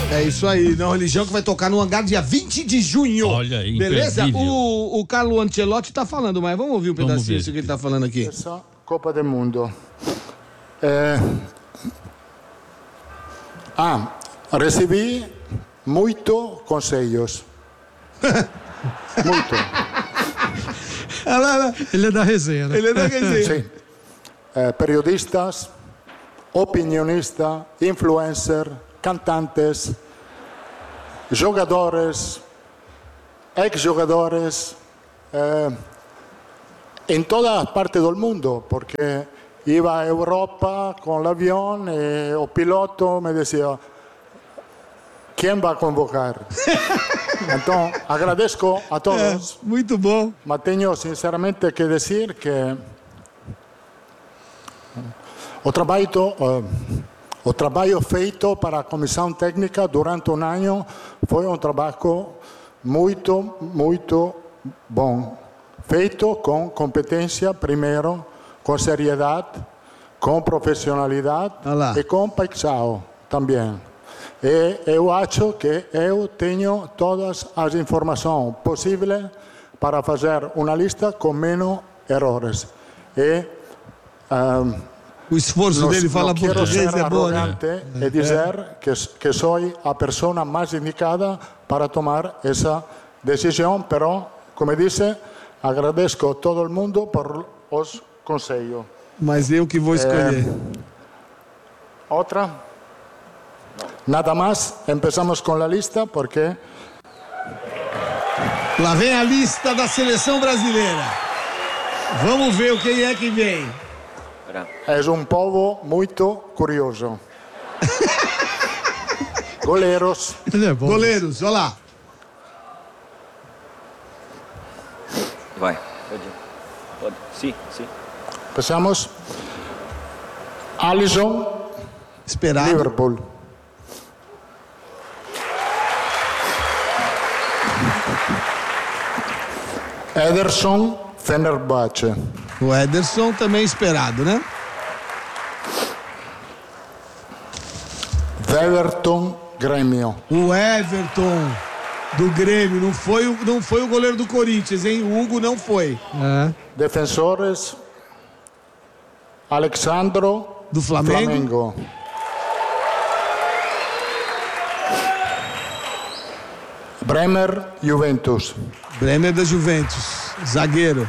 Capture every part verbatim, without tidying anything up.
É isso aí, não religião que vai tocar no Hangar dia vinte de junho. Olha aí, beleza? imperdível. O, o Carlo Ancelotti tá falando, mas vamos ouvir um Vamos pedacinho ver. do que ele tá falando aqui. Essa Copa do Mundo. É... Ah, recebi muito conselhos. Muito. Ele é da resenha, né? Ele é da resenha. Sim. É, periodistas, opinionistas, influencers, cantantes, jogadores, ex-jogadores, eh, en toda parte del mundo, porque iba a Europa con el avión y el piloto me decía, ¿quién va a convocar? Entonces, agradezco a todos. É, muito bom. Mas tenho sinceramente que dizer que o trabalho, uh, o trabalho feito para a comissão técnica durante um ano foi um trabalho muito, muito bom. Feito com competência, primeiro, com seriedade, com profissionalidade e com paixão também. E eu acho que eu tenho todas as informações possíveis para fazer uma lista com menos erros. E um, o esforço não, dele fala português é bom, né? E dizer é. que, que sou a pessoa mais indicada para tomar essa decisão, pero, como disse, agradeço a todo mundo por os conselhos. Mas eu que vou escolher. É, outra? Nada mais, começamos com a lista, porque... Lá vem a lista da seleção brasileira. Vamos ver o que é que vem. É um povo muito curioso. Goleiros. Ele é bom. Goleiros, olha lá. Vai, pode ir. Pode. Sim, sim. Passamos. Alisson. Esperado. Liverpool. Ederson, Fenerbahçe. O Ederson também esperado, né? Everton, Grêmio. O Everton do Grêmio, não foi, o, não foi o goleiro do Corinthians, hein? O Hugo não foi. É. Defensores, Alexandro, do Flamengo. Flamengo. Bremer, Juventus. Bremer da Juventus, zagueiro.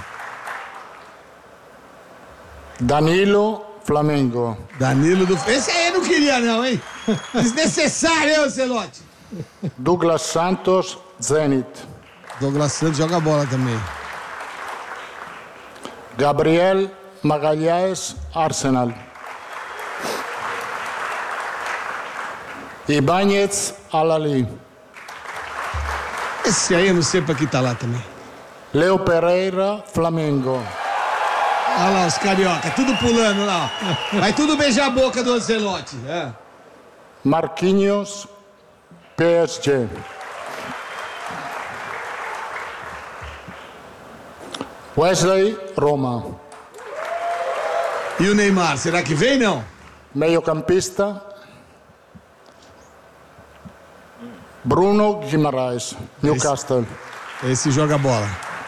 Danilo, Flamengo. Danilo do... Esse aí eu não queria não, hein? Desnecessário, hein, Ancelotti? Douglas Santos, Zenit. Douglas Santos joga bola também. Gabriel Magalhães, Arsenal. Ibáñez, Al-Ahly. Esse aí eu não sei pra que tá lá também. Leo Pereira, Flamengo. Olha lá os carioca, tudo pulando lá. Ó. Vai tudo beijar a boca do Ancelotti. É. Marquinhos, P S G. Wesley, Roma. E o Neymar, será que vem, não? Meio-campista, Bruno Guimarães, Newcastle. Esse, esse joga bola.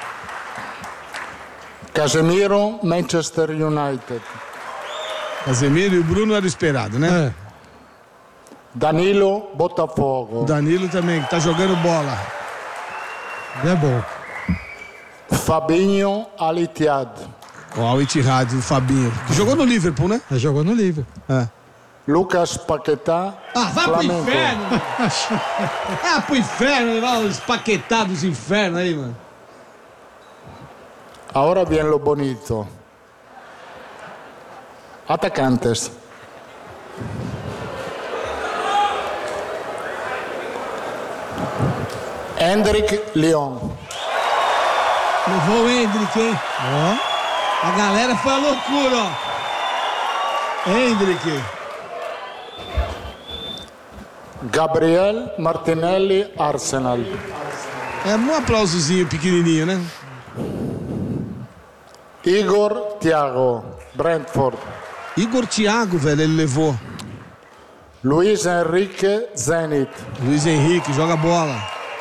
Casemiro, Manchester United. Casemiro e o Bruno era esperado, né? É. Danilo, Botafogo. O Danilo também, que tá jogando bola. Ele é bom. Fabinho, Al Ittihad. Ó, o Ittihad, o Fabinho. Que jogou no Liverpool, né? Ele jogou no Liverpool. É. Lucas Paquetá, Ah, vai Flamengo. pro inferno! Ah, pro inferno, vai os paquetados dos infernos aí, mano. Ahora bien lo bonito. Atacantes. Hendrik Leon. Levou o Hendrick, hein? Ó. A galera foi a loucura, ó. Hendrick. Gabriel Martinelli, Arsenal. É um aplausozinho pequenininho, né? Igor Thiago, Brentford. Igor Thiago, velho, ele levou. Luiz Henrique, Zenit. Luiz Henrique, joga bola.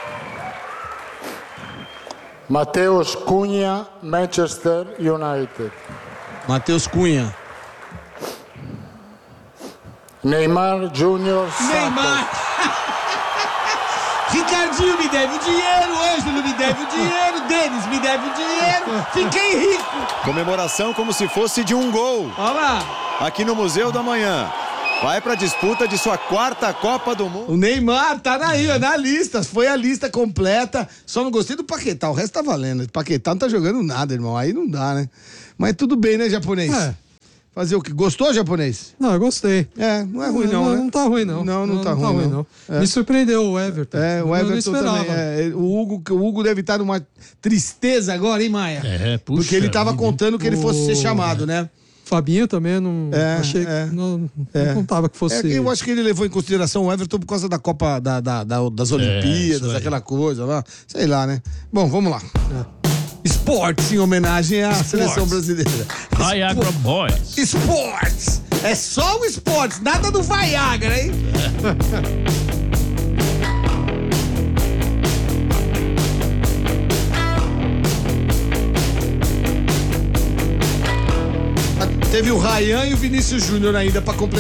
Mateus Cunha, Manchester United. Matheus Cunha. Neymar Júnior, Santos. Neymar. Ricardinho me deve o dinheiro, Ângelo me deve o dinheiro, Denis me deve o dinheiro, fiquei rico. Comemoração como se fosse de um gol. Olha lá. Aqui no Museu da Manhã. Vai para a disputa de sua quarta Copa do Mundo. O Neymar tá aí, ó, na lista. Foi a lista completa. Só não gostei do Paquetá. O resto tá valendo. O Paquetá não tá jogando nada, irmão. Aí não dá, né? Mas tudo bem, né, japonês? É. Fazer o quê? Gostou, japonês? Não, eu gostei. É, não é ruim não, não, né? não tá ruim, não. Não, não, tá, ruim, não. não. Me surpreendeu o Everton. É, o Eu não Everton esperava. também. É, o, Hugo, o Hugo deve estar numa tristeza agora, hein, Maia? É, puxa Porque ele tava vida. contando que ele fosse ser O- chamado, né? Fabinho também, não É, achei é. que não, É. não contava que fosse. É que eu acho que ele levou em consideração o Everton por causa da Copa da, da- da- das Olimpíadas, isso aí. aquela coisa lá. Sei lá, né? Bom, vamos lá. Esportes em homenagem à seleção brasileira. Viagra Boys. Esportes! É só o esportes, nada do Viagra, hein? Teve o Ryan e o Vinícius Júnior ainda pra completar.